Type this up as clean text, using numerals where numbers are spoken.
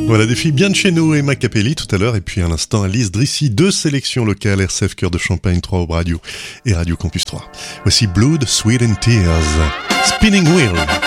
Voilà des filles bien de chez nous, Emma Capelli tout à l'heure, et puis à l'instant Alice Drissy, 2 sélections locales, RCF Cœur de Champagne, 3 Aube Radio et Radio Campus 3. Voici Blood, Sweat and Tears, Spinning Wheel.